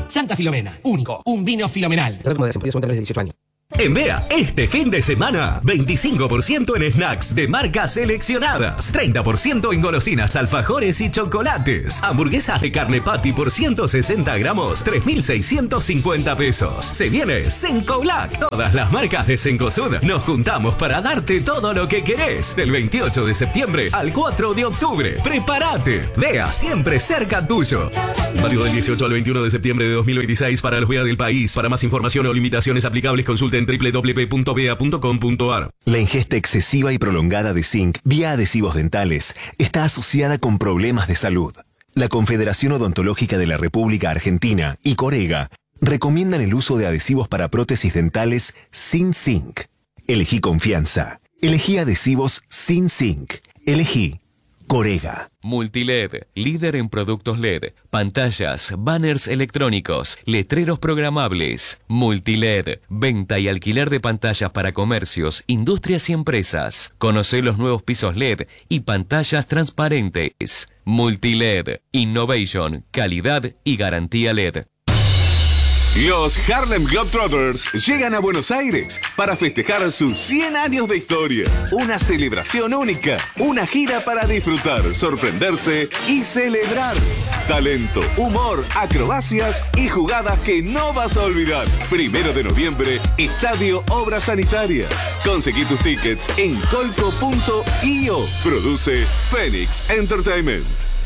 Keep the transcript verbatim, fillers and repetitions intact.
Santa Filomena, único, un vino filomenal. dieciocho años. En Bea, este fin de semana, veinticinco por ciento en snacks de marcas seleccionadas, treinta por ciento en golosinas, alfajores y chocolates. Hamburguesas de carne patty por ciento sesenta gramos, tres mil seiscientos cincuenta pesos. Se viene Cencolac. Todas las marcas de Cencosud nos juntamos para darte todo lo que querés. Del veintiocho de septiembre al cuatro de octubre. ¡Prepárate! Bea, siempre cerca tuyo. Válido del dieciocho al veintiuno de septiembre de dos mil veintiséis para los Bea del país. Para más información o limitaciones aplicables, consulte en doble u doble u doble u punto bea punto com punto a r. La ingesta excesiva y prolongada de zinc vía adhesivos dentales está asociada con problemas de salud. La Confederación Odontológica de la República Argentina y Corega recomiendan el uso de adhesivos para prótesis dentales sin zinc. Elegí confianza. Elegí adhesivos sin zinc. Elegí Corega. Multiled, líder en productos L E D, pantallas, banners electrónicos, letreros programables. Multiled, venta y alquiler de pantallas para comercios, industrias y empresas. Conoce los nuevos pisos L E D y pantallas transparentes. Multiled, innovation, calidad y garantía L E D. Los Harlem Globetrotters llegan a Buenos Aires para festejar sus cien años de historia. Una celebración única, una gira para disfrutar, sorprenderse y celebrar. Talento, humor, acrobacias y jugadas que no vas a olvidar. Primero de noviembre, Estadio Obras Sanitarias. Conseguí tus tickets en colco punto i o. Produce Phoenix Entertainment.